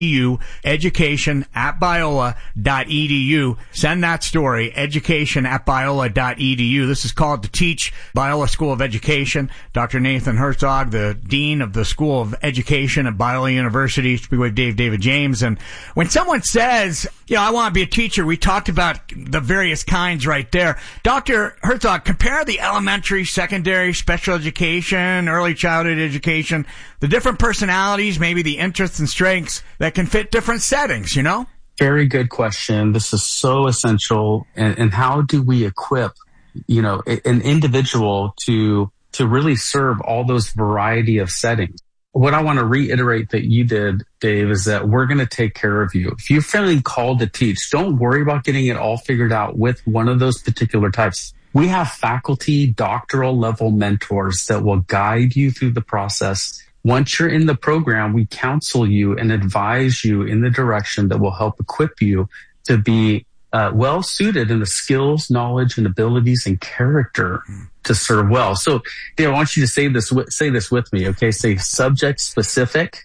education@biola.edu. Send that story, education@biola.edu. This is called To Teach, Biola School of Education. Dr. Nathan Herzog, the Dean of the School of Education at Biola University, Speakwave David James. And when someone says, I want to be a teacher, we talked about the various kinds right there. Dr. Herzog, compare the elementary, secondary, special education, early childhood education, the different personalities, maybe the interests and strengths that can fit different settings, Very good question. This is so essential. And how do we equip, an individual to really serve all those variety of settings? What I want to reiterate that you did, Dave, is that we're going to take care of you. If you're feeling called to teach, don't worry about getting it all figured out with one of those particular types. We have faculty, doctoral level mentors that will guide you through the process. Once you're in the program, we counsel you and advise you in the direction that will help equip you to be well suited in the skills, knowledge, and abilities and character to serve well. So, Dave, I want you to say this with me. Okay, say subject specific,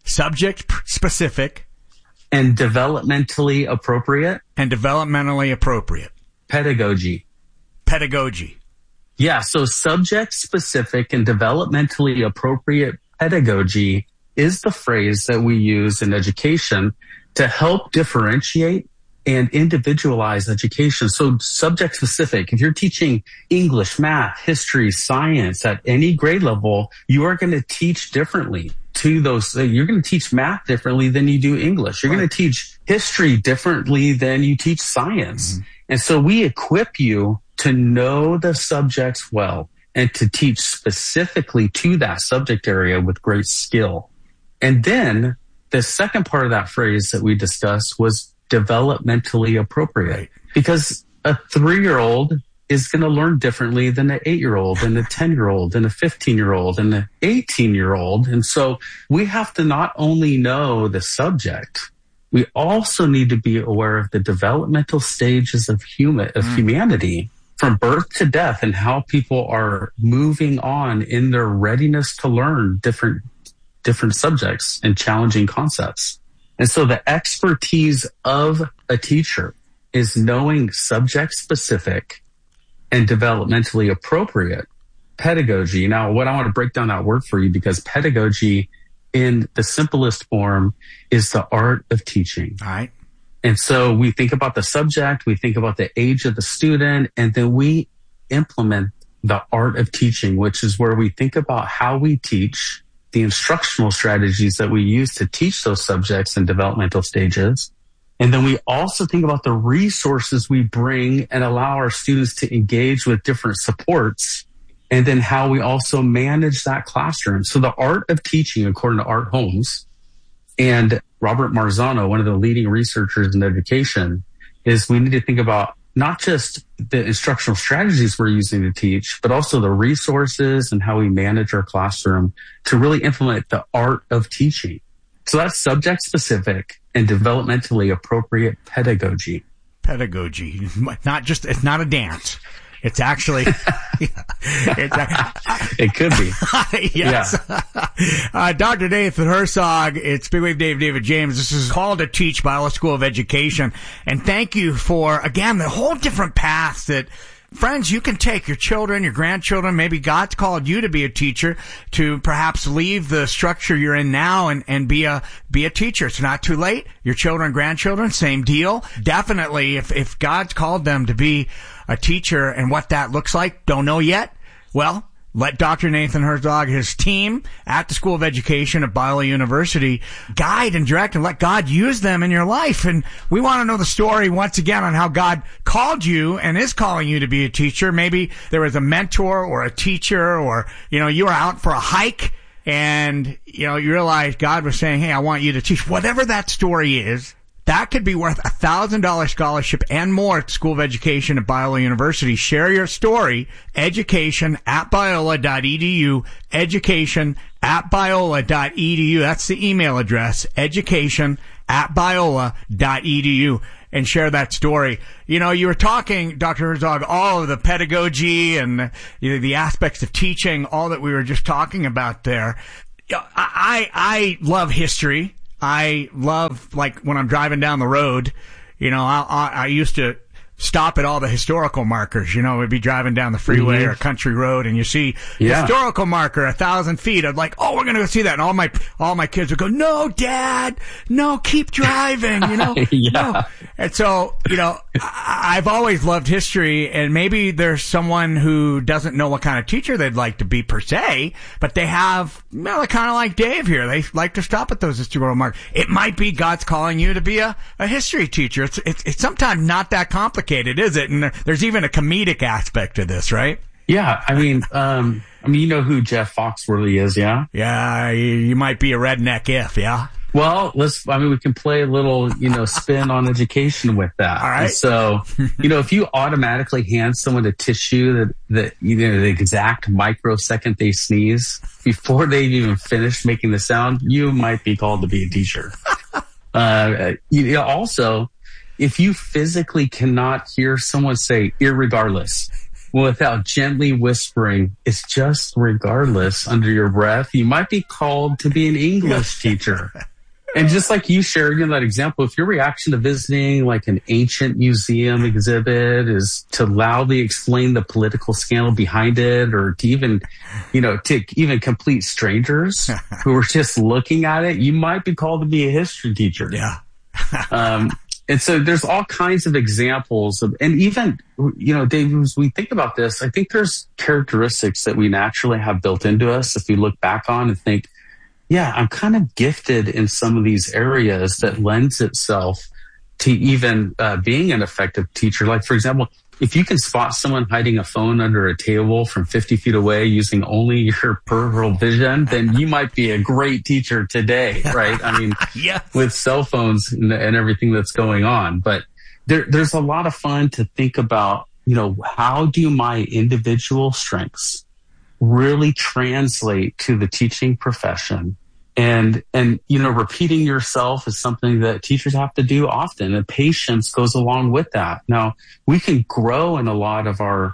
and developmentally appropriate, pedagogy. Yeah, so subject specific and developmentally appropriate pedagogy is the phrase that we use in education to help differentiate and individualize education. So subject specific, if you're teaching English, math, history, science at any grade level, you are going to teach differently to those. You're going to teach math differently than you do English. You're going to teach history differently than you teach science. Mm-hmm. And so we equip you to know the subjects well and to teach specifically to that subject area with great skill. And then the second part of that phrase that we discussed was developmentally appropriate, right? Because a 3-year-old is going to learn differently than an 8-year-old and a 10-year-old and a 15-year-old and an 18-year-old. And so we have to not only know the subject, we also need to be aware of the developmental stages of humanity from birth to death and how people are moving on in their readiness to learn different subjects and challenging concepts. And so the expertise of a teacher is knowing subject specific and developmentally appropriate pedagogy. Now, what I want to break down that word for you, because pedagogy in the simplest form is the art of teaching. All right. And so we think about the subject, we think about the age of the student, and then we implement the art of teaching, which is where we think about how we teach, the instructional strategies that we use to teach those subjects in developmental stages. And then we also think about the resources we bring and allow our students to engage with different supports, and then how we also manage that classroom. So the art of teaching, according to Art Holmes and Robert Marzano, one of the leading researchers in education, is we need to think about not just the instructional strategies we're using to teach, but also the resources and how we manage our classroom to really implement the art of teaching. So that's subject specific and developmentally appropriate pedagogy. Pedagogy. It's not a dance. It's actually, it could be. Yes. Yeah. Dr. Nathan Herzog, it's Big Wave David James. This is called To Teach, Biola School of Education. And thank you for, again, the whole different paths that, friends, you can take your children, your grandchildren. Maybe God's called you to be a teacher, to perhaps leave the structure you're in now and be a teacher. It's not too late. Your children, grandchildren, same deal. Definitely, if God's called them to be a teacher and what that looks like, don't know yet. Well, let Dr. Nathan Herzog, his team at the School of Education at Biola University, guide and direct and let God use them in your life. And we want to know the story once again on how God called you and is calling you to be a teacher. Maybe there was a mentor or a teacher, or, you were out for a hike and, you realized God was saying, hey, I want you to teach. Whatever that story is, that could be worth $1,000 scholarship and more at the School of Education at Biola University. Share your story. education@biola.edu. education@biola.edu. That's the email address. education@biola.edu. And share that story. You were talking, Dr. Herzog, all of the pedagogy and the aspects of teaching, all that we were just talking about there. I love history. I love, like, when I'm driving down the road, you know, I used to stop at all the historical markers. You know, we'd be driving down the freeway or a country road, and you see historical marker 1,000 feet. I'm like, oh, we're gonna go see that, and all my kids would go, no, Dad, no, keep driving. You know, no. And so, you know, I've always loved history, and maybe there's someone who doesn't know what kind of teacher they'd like to be per se, but they have, you know, kind of like Dave here. They like to stop at those historical markers. It might be God's calling you to be a history teacher. It's sometimes not that complicated, is it? And there's even a comedic aspect to this, right? Yeah, I mean, you know who Jeff Foxworthy is, yeah? Yeah, you might be a redneck yeah. Well, we can play a little, you know, spin on education with that. All right. And so, you know, if you automatically hand someone a tissue that, you know, the exact microsecond they sneeze, before they've even finished making the sound, you might be called to be a teacher. You know, also, if you physically cannot hear someone say irregardless without gently whispering, it's just regardless under your breath, you might be called to be an English teacher. And just like you shared in that example, if your reaction to visiting like an ancient museum exhibit is to loudly explain the political scandal behind it, or to even, you know, to even complete strangers who are just looking at it, you might be called to be a history teacher. Yeah. And so there's all kinds of examples of, and even, you know, Dave, as we think about this, I think there's characteristics that we naturally have built into us if we look back on and think, yeah, I'm kind of gifted in some of these areas that lends itself to even being an effective teacher. Like, for example, if you can spot someone hiding a phone under a table from 50 feet away using only your peripheral vision, then you might be a great teacher today, right? I mean, with cell phones and everything that's going on. But there's a lot of fun to think about, you know, how do my individual strengths really translate to the teaching profession? And, you know, repeating yourself is something that teachers have to do often, and patience goes along with that. Now, we can grow in a lot of our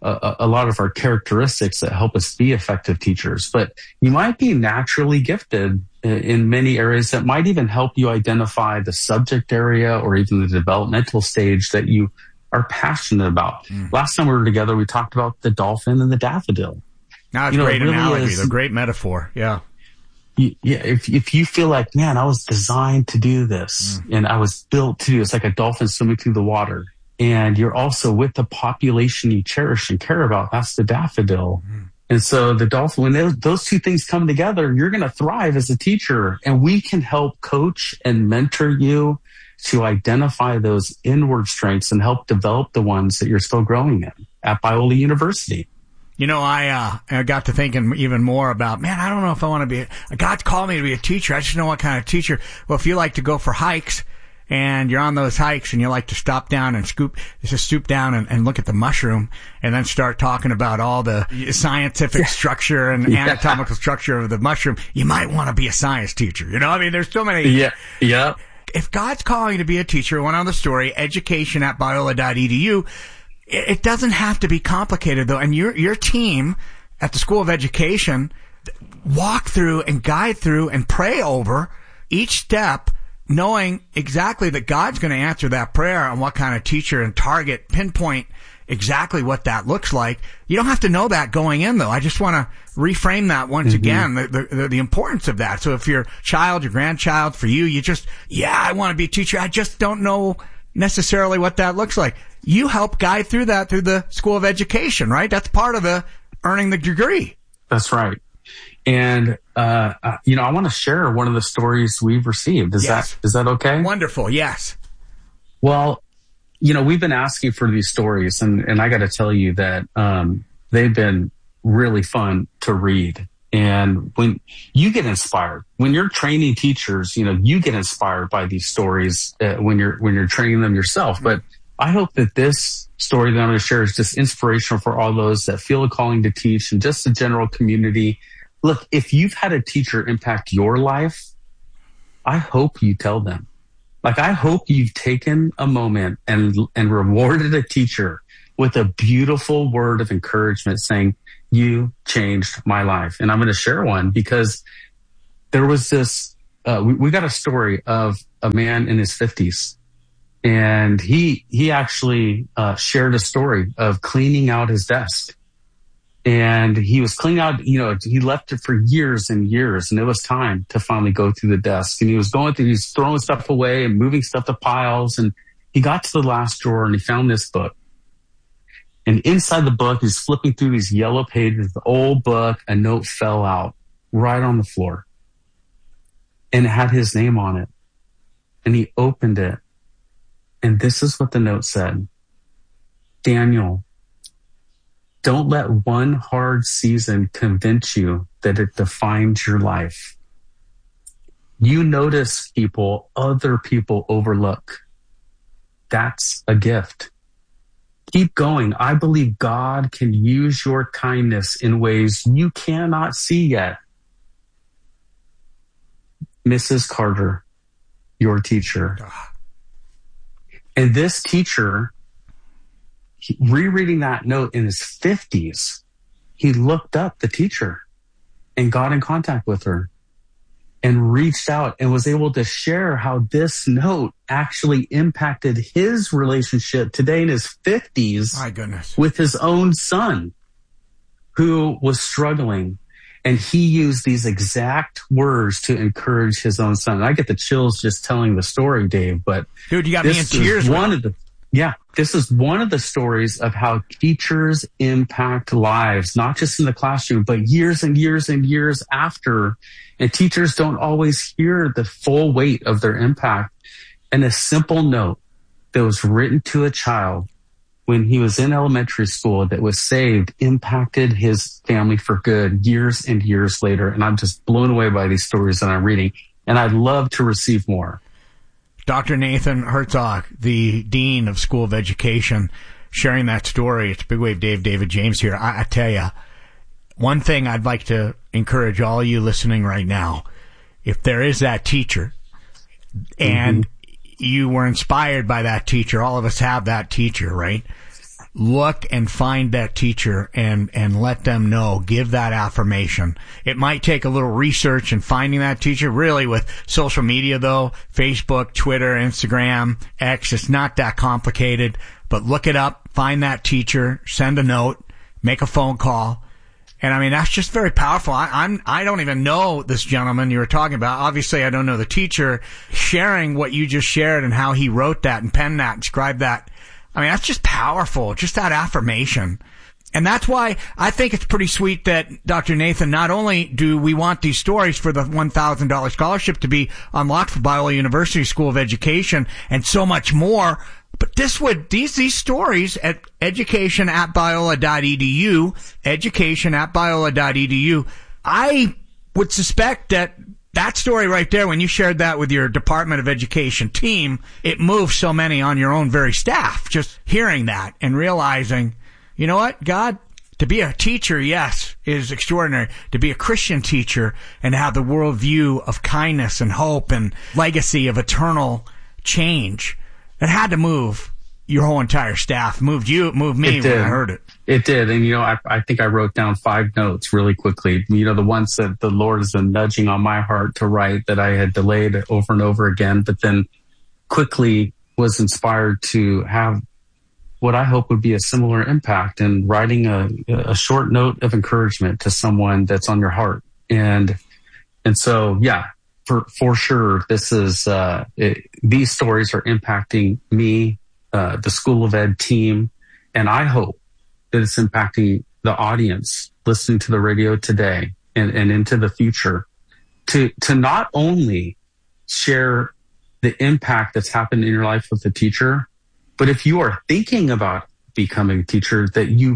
characteristics that help us be effective teachers, but you might be naturally gifted in many areas that might even help you identify the subject area or even the developmental stage that you are passionate about. Last time we were together, we talked about the dolphin and the daffodil. Now, it's a great analogy, a great metaphor. Yeah. Yeah, if you feel like, man, I was designed to do this and I was built to do it's like a dolphin swimming through the water, and you're also with the population you cherish and care about, that's the daffodil. And so the dolphin, when those two things come together, you're going to thrive as a teacher, and we can help coach and mentor you to identify those inward strengths and help develop the ones that you're still growing in at Biola University. You know, I got to thinking even more about, man, I don't know if I want to be, God's called me to be a teacher. I just know what kind of teacher. Well, if you like to go for hikes and you're on those hikes and you like to stop down and stoop down and look at the mushroom and then start talking about all the scientific structure and anatomical structure of the mushroom, you might want to be a science teacher. You know, I mean, there's so many. Yeah. If God's calling you to be a teacher, one other story, education@biola.edu. It doesn't have to be complicated, though. And your team at the School of Education walk through and guide through and pray over each step, knowing exactly that God's going to answer that prayer on what kind of teacher and target, pinpoint exactly what that looks like. You don't have to know that going in, though. I just want to reframe that once again, the importance of that. So if your child, your grandchild, for you, I want to be a teacher. I just don't know necessarily what that looks like. You help guide through that through the School of Education, right? That's part of the earning the degree. That's right. And, you know, I want to share one of the stories we've received. Is that okay? Wonderful. Yes. Well, you know, we've been asking for these stories, and I got to tell you that, they've been really fun to read. And when you get inspired, when you're training teachers, you know, you get inspired by these stories when you're training them yourself. But I hope that this story that I'm going to share is just inspirational for all those that feel a calling to teach and just the general community. Look, if you've had a teacher impact your life, I hope you tell them. Like, I hope you've taken a moment and rewarded a teacher with a beautiful word of encouragement saying, you changed my life. And I'm going to share one because there was this we got a story of a man in his 50s, and he actually shared a story of cleaning out his desk. And he was cleaning out, he left it for years and years, and it was time to finally go through the desk. And he was throwing stuff away and moving stuff to piles. And he got to the last drawer and he found this book. And inside the book, he's flipping through these yellow pages, the old book, a note fell out right on the floor. And it had his name on it. And he opened it. And this is what the note said. Daniel, don't let one hard season convince you that it defines your life. You notice people other people overlook. That's a gift. Keep going. I believe God can use your kindness in ways you cannot see yet. Mrs. Carter, your teacher. And this teacher, rereading that note in his 50s, he looked up the teacher and got in contact with her and reached out and was able to share how this note actually impacted his relationship today in his 50s. My goodness. With his own son who was struggling. And he used these exact words to encourage his own son. And I get the chills just telling the story, Dave, but dude, you got me in tears. This is one of the stories of how teachers impact lives, not just in the classroom, but years and years and years after. And teachers don't always hear the full weight of their impact. And a simple note that was written to a child when he was in elementary school that was saved impacted his family for good years and years later. And I'm just blown away by these stories that I'm reading. And I'd love to receive more. Dr. Nathan Herzog, the Dean of School of Education, sharing that story. It's Big Wave Dave, David James here. I tell you, one thing I'd like to encourage all you listening right now, if there is that teacher and you were inspired by that teacher, all of us have that teacher, right? Look and find that teacher and let them know. Give that affirmation. It might take a little research in finding that teacher. Really, with social media, though, Facebook, Twitter, Instagram, X, it's not that complicated. But look it up, find that teacher, send a note, make a phone call. And I mean, that's just very powerful. I don't even know this gentleman you were talking about. Obviously, I don't know the teacher. Sharing what you just shared and how he wrote that and penned that and scribed that. I mean, that's just powerful, just that affirmation. And that's why I think it's pretty sweet that, Dr. Nathan, not only do we want these stories for the $1,000 scholarship to be unlocked for Biola University School of Education and so much more, but these stories at education@biola.edu, education@biola.edu, I would suspect that story right there, when you shared that with your Department of Education team, it moves so many on your own very staff. Just hearing that and realizing, you know what, God, to be a teacher, yes, is extraordinary. To be a Christian teacher and have the worldview of kindness and hope and legacy of eternal change, it had to move your whole entire staff. Moved you, it moved me when I heard it. It did. And, I think I wrote down 5 notes really quickly. The ones that the Lord has been nudging on my heart to write that I had delayed over and over again, but then quickly was inspired to have what I hope would be a similar impact in writing a short note of encouragement to someone that's on your heart. And so, yeah, for sure, this is, these stories are impacting me, the School of Ed team, and I hope that it's impacting the audience listening to the radio today and into the future to not only share the impact that's happened in your life with a teacher, but if you are thinking about becoming a teacher, that you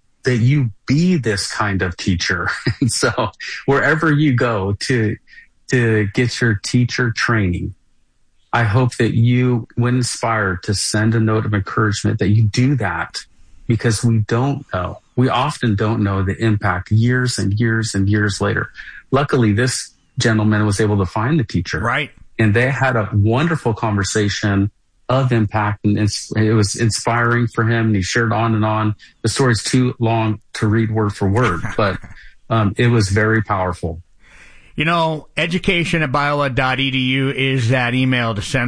be this kind of teacher. And so wherever you go to get your teacher training, I hope that you, when inspired to send a note of encouragement, that you do that, because we often don't know the impact years and years and years later. Luckily, this gentleman was able to find the teacher. Right. And they had a wonderful conversation of impact, and it was inspiring for him, and he shared on and on. The story's too long to read word for word, but it was very powerful. education@biola.edu is that email to send